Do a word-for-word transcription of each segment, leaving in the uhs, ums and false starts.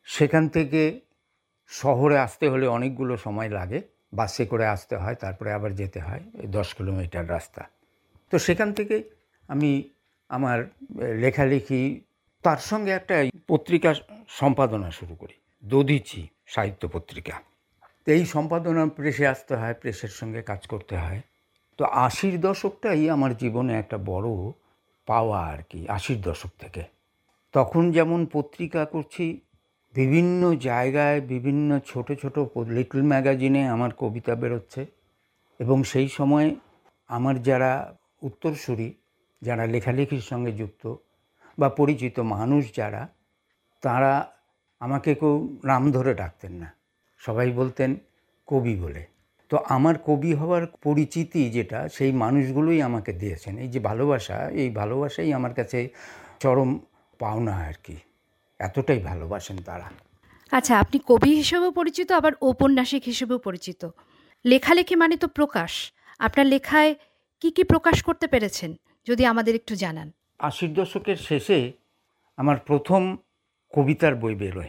সেখান থেকে শহরে আসতে হলে অনেকগুলো সময় লাগে, বাসে করে আসতে হয়, তারপরে আবার যেতে হয়, এই দশ কিলোমিটার রাস্তা। তো সেখান থেকে আমি আমার লেখালেখি, তার সঙ্গে একটা পত্রিকা সম্পাদনা শুরু করি, দধিচি সাহিত্য পত্রিকা। তো এই সম্পাদনা প্রেসে আসতে হয়, প্রেসের সঙ্গে কাজ করতে হয়। তো আশির দশকটাই আমার জীবনে একটা বড় পাওয়া আর কি, আশির দশক থেকে। তখন যেমন পত্রিকা করছি, বিভিন্ন জায়গায় বিভিন্ন ছোট ছোট লিটল ম্যাগাজিনে আমার কবিতা বেরোচ্ছে, এবং সেই সময় আমার যারা উত্তরসূরি, যারা লেখালেখির সঙ্গে যুক্ত বা পরিচিত মানুষ যারা, তারা আমাকে কেউ নাম ধরে ডাকতেন না, সবাই বলতেন কবি বলে। তো আমার কবি হওয়ার পরিচিতি যেটা, সেই মানুষগুলোই আমাকে দিয়েছেন। এই যে ভালোবাসা, এই ভালোবাসাই আমার কাছে চরম পাওনা আর কি, এতটাই ভালোবাসেন তারা। আচ্ছা, আপনি কবি হিসেবেও পরিচিত, আবার ঔপন্যাসিক হিসেবেও পরিচিত। লেখালেখি মানে তো প্রকাশ। আপনার লেখায় কি কি প্রকাশ করতে পেরেছেন যদি আমাদের একটু জানান। আশির দশকের শেষে আমার প্রথম কবিতার বই বেরোয়।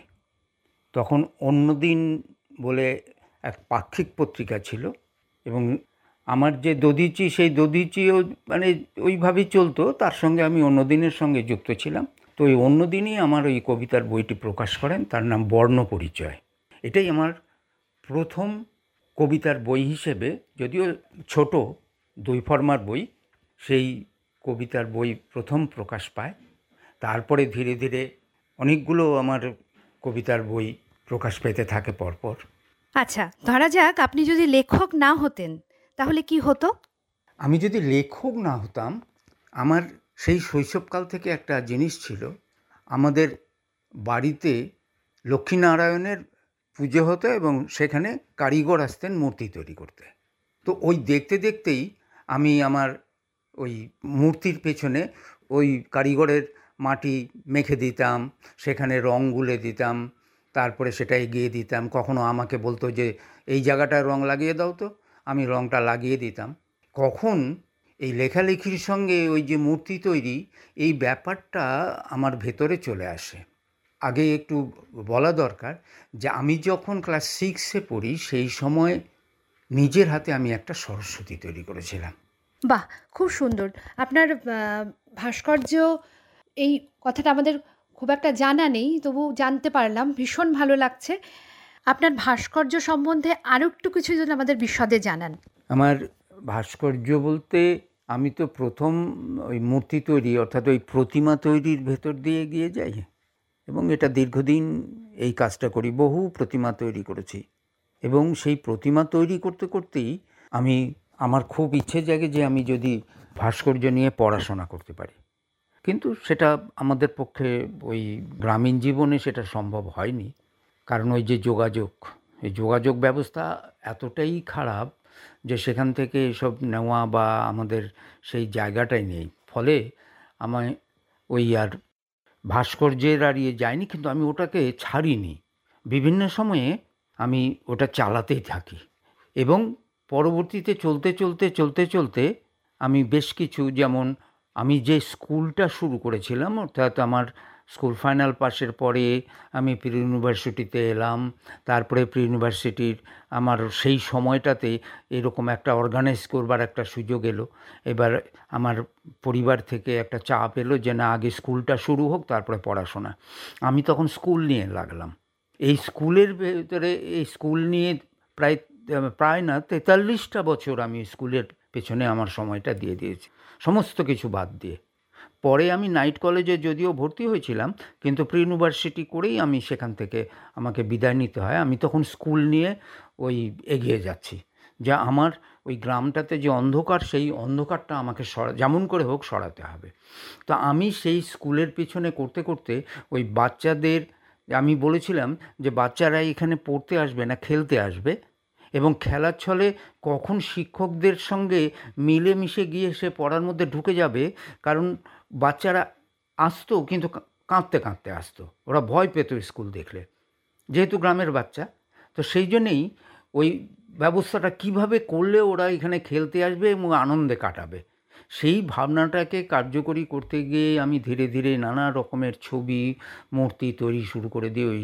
তখন অন্যদিন বলে এক পাক্ষিক পত্রিকা ছিল, এবং আমার যে দধিচি, সেই দধিচিও মানে ওইভাবেই চলতো, তার সঙ্গে আমি অন্যদিনের সঙ্গে যুক্ত ছিলাম। তো ওই অন্যদিনই আমার ওই কবিতার বইটি প্রকাশ করেন, তার নাম বর্ণ পরিচয়। এটাই আমার প্রথম কবিতার বই হিসেবে, যদিও ছোট দুই ফরমার বই, সেই কবিতার বই প্রথম প্রকাশ পায়। তারপরে ধীরে ধীরে অনেকগুলো আমার কবিতার বই প্রকাশ পেতে থাকে পরপর। আচ্ছা, ধরা যাক আপনি যদি লেখক না হতেন, তাহলে কি হতো? আমি যদি লেখক না হতাম, আমার সেই শৈশবকাল থেকে একটা জিনিস ছিল, আমাদের বাড়িতে লক্ষ্মীনারায়ণের পুজো হতো এবং সেখানে কারিগর আসতেন মূর্তি তৈরি করতে। তো ওই দেখতে দেখতেই আমি আমার ওই মূর্তির পেছনে ওই কারিগরের মাটি মেখে দিতাম, সেখানে রং গুলে দিতাম, তারপরে সেটা এগিয়ে দিতাম। কখনো আমাকে বলতো যে এই জায়গাটায় রং লাগিয়ে দাও, তো আমি রংটা লাগিয়ে দিতাম। কখন এই লেখালেখির সঙ্গে ওই যে মূর্তি তৈরি, এই ব্যাপারটা আমার ভেতরে চলে আসে। আগে একটু বলা দরকার যে আমি যখন ক্লাস সিক্সে পড়ি, সেই সময় নিজের হাতে আমি একটা সরস্বতী তৈরি করেছিলাম। বাহ, খুব সুন্দর। আপনার ভাস্কর্য, এই কথাটা আমাদের খুব একটা জানা নেই, তবু জানতে পারলাম, ভীষণ ভালো লাগছে। আপনার ভাস্কর্য সম্বন্ধে আরও একটু কিছু যদি আমাদের বিশদে জানান। আমার ভাস্কর্য বলতে, আমি তো প্রথম ওই মূর্তি তৈরি, অর্থাৎ ওই প্রতিমা তৈরির ভেতর দিয়ে গিয়ে যাই, এবং এটা দীর্ঘদিন এই কাজটা করি, বহু প্রতিমা তৈরি করেছি। এবং সেই প্রতিমা তৈরি করতে করতেই আমি, আমার খুব ইচ্ছে জাগে যে আমি যদি ভাস্কর্য নিয়ে পড়াশোনা করতে পারি, কিন্তু সেটা আমাদের পক্ষে ওই গ্রামীণ জীবনে সেটা সম্ভব হয়নি। কারণ ওই যে যোগাযোগ, এই যোগাযোগ ব্যবস্থা এতটাই খারাপ যে সেখান থেকে এসব নেওয়া বা আমাদের সেই জায়গাটাই নেই। ফলে আমায় ওই আর ভাস্কর্যের আর ইয়ে যায়নি, কিন্তু আমি ওটাকে ছাড়িনি। বিভিন্ন সময়ে আমি ওটা চালাতেই থাকি, এবং পরবর্তীতে চলতে চলতে চলতে চলতে আমি বেশ কিছু, যেমন আমি যে স্কুলটা শুরু করেছিলাম, অর্থাৎ আমার স্কুল ফাইনাল পাসের পরে আমি প্রি ইউনিভার্সিটিতে এলাম। তারপরে প্রি ইউনিভার্সিটির আমার সেই সময়টাতে এরকম একটা অর্গানাইজ করবার একটা সুযোগ এলো। এবার আমার পরিবার থেকে একটা চাপ এলো যে না, আগে স্কুলটা শুরু হোক, তারপরে পড়াশোনা। আমি তখন স্কুল নিয়ে লাগলাম। এই স্কুলের ভেতরে, এই স্কুল নিয়ে প্রায় প্রায় না তেতাল্লিশটা বছর আমি স্কুলের পেছনে আমার সময়টা দিয়ে দিয়েছি, সমস্ত কিছু বাদ দিয়ে। পরে আমি নাইট কলেজে যদিও ভর্তি হয়েছিলাম, কিন্তু প্রি ইউনিভার্সিটি করেই আমি সেখান থেকে আমাকে বিদায় নিতে হয়। আমি তখন স্কুল নিয়ে ওই এগিয়ে যাচ্ছি, যা আমার ওই গ্রামটাতে যে অন্ধকার, সেই অন্ধকারটা আমাকে সরা, যেমন করে হোক সরাতে হবে। তো আমি সেই স্কুলের পিছনে করতে করতে ওই বাচ্চাদের, আমি বলেছিলাম যে বাচ্চারা এখানে পড়তে আসবে না, খেলতে আসবে, এবং খেলার ছলে কখন শিক্ষকদের সঙ্গে মিলেমিশে গিয়ে সে পড়ার মধ্যে ঢুকে যাবে। কারণ বাচ্চারা আসতো, কিন্তু কাঁদতে কাঁদতে আসতো, ওরা ভয় পেত স্কুল দেখলে, যেহেতু গ্রামের বাচ্চা। তো সেই জন্যেই ওই ব্যবস্থাটা কিভাবে করলে ওরা এখানে খেলতে আসবে এবং আনন্দে কাটাবে, সেই ভাবনাটাকে কার্যকরী করতে গিয়ে আমি ধীরে ধীরে নানা রকমের ছবি, মূর্তি তৈরি শুরু করে দিয়ে ওই